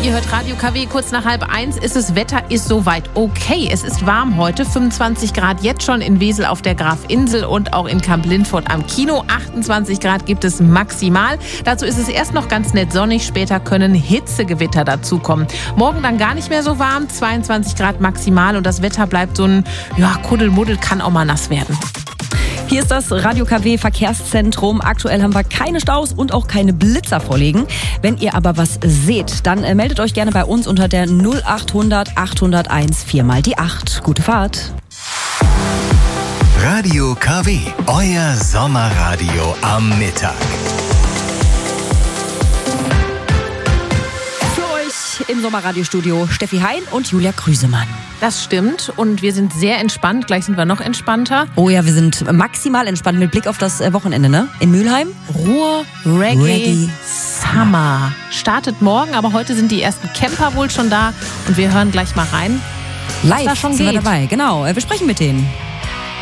Ihr hört Radio KW, kurz nach 12:30 ist es. Wetter ist soweit okay. Es ist warm heute, 25 Grad jetzt schon in Wesel auf der Grafinsel und auch in Kamp-Lintfort am Kino. 28 Grad gibt es maximal. Dazu ist es erst noch ganz nett sonnig, später können Hitzegewitter dazukommen. Morgen dann gar nicht mehr so warm, 22 Grad maximal und das Wetter bleibt so ein Kuddelmuddel, kann auch mal nass werden. Hier ist das Radio KW Verkehrszentrum. Aktuell haben wir keine Staus und auch keine Blitzer vorliegen. Wenn ihr aber was seht, dann meldet euch gerne bei uns unter der 0800 801 4x8. Gute Fahrt. Radio KW, euer Sommerradio am Mittag. Im Sommerradiostudio Steffi Hein und Julia Krüsemann. Das stimmt und wir sind sehr entspannt. Gleich sind wir noch entspannter. Oh ja, wir sind maximal entspannt mit Blick auf das Wochenende, ne? In Mülheim. Ruhr Reggae Summer. Startet morgen, aber heute sind die ersten Camper wohl schon da und wir hören glich mal rein. Live was da schon sind wir geht. dabei, genau. Wir sprechen mit denen.